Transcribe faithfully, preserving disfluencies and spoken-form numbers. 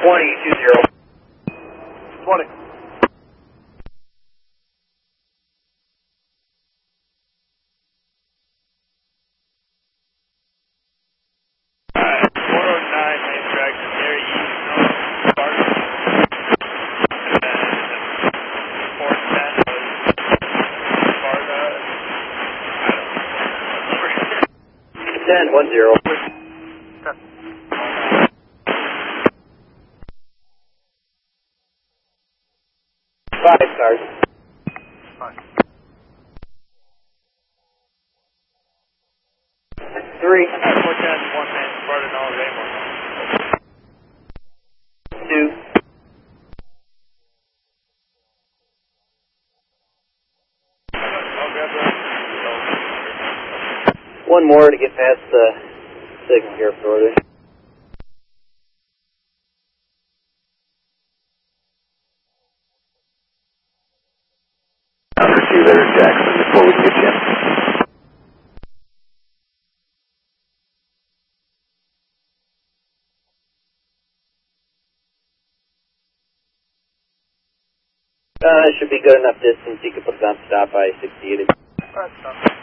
twenty, two zero. twenty. four oh nine main track to Mary East, North Sparta. And four ten was Sparta. ten, one zero. Five cars. Five. Three. four ten, one man, Sparta, no, Raymond. Two. I'll grab that. One more to get past the signal here for order. Number two there, Jackson, before we get you. Uh, it should be good enough distance. You can put it on stop by sixty-eight. Alright, stop.